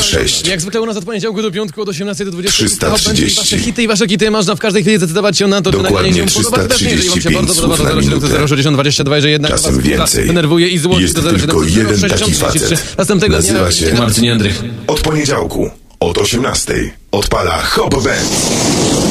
96. Jak zwykle u nas od poniedziałku do piątku od 18 do 20. 330. Wasze hity i wasze kity. Można w każdej chwili zdecydować się na to, czy Dokładnie nagranie się podoba. Też jeżeli wam się 335 bardzo podoba, słów na to 070 minutę. 060 22, że jednak Czasem was więcej. denerwuje i złości Jest do tylko 070 jeden taki 063. facet. Następnego Nazywa dnia się Marcin Jędrych. Od poniedziałku od 18 odpala Hop Band.